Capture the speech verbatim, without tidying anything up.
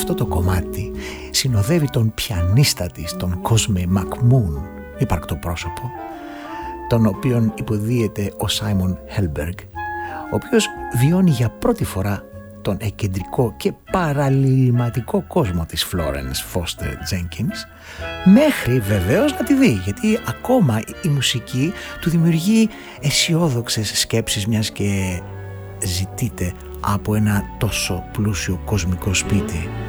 αυτό το κομμάτι συνοδεύει τον πιανίστα της, τον Cosme McMoon, υπαρκτό πρόσωπο, τον οποίον υποδίεται ο Σάιμον Χέλμπεργκ, ο οποίος βιώνει για πρώτη φορά τον εκεντρικό και παραλυρηματικό κόσμο της Florence Foster Jenkins, μέχρι βεβαίως να τη δει, γιατί ακόμα η μουσική του δημιουργεί αισιόδοξες σκέψεις, μιας και ζητείται από ένα τόσο πλούσιο κοσμικό σπίτι.